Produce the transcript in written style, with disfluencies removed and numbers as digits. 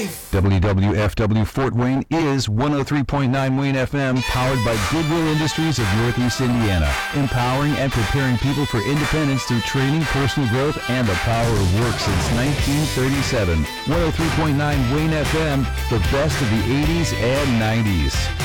life. WWFW Fort Wayne is 103.9 Wayne FM, powered by Goodwill Industries of Northeast Indiana, empowering and preparing people for independence through training, personal growth, and the power of work since 1937. 103.9 Wayne FM, the best of the 80s and 90s.